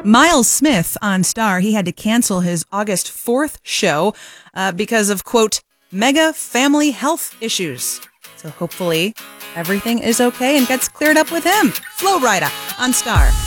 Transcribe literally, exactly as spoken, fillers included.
Miles Smith on Star, he had to cancel his August fourth show uh, because of, quote, mega family health issues. So hopefully everything is okay and gets cleared up with him. Flo Rida on Star.